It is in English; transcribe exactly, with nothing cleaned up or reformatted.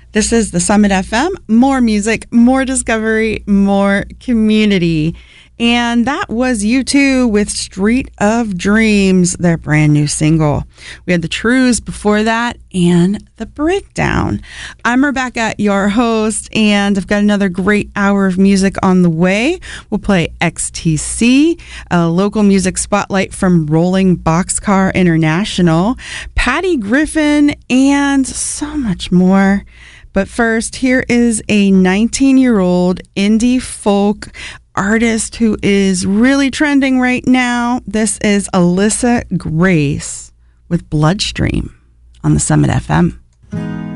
This is the Summit F M. More music, more discovery, more community. And that was U two with Street of Dreams, their brand new single. We had the Trues before that and the Breakdown. I'm Rebecca, your host, and I've got another great hour of music on the way. We'll play X T C, a local music spotlight from Rolling Boxcar International, Patty Griffin, and so much more. But first, here is a nineteen-year-old indie folk artist who is really trending right now. This is Alyssa Grace with Bloodstream on the Summit F M.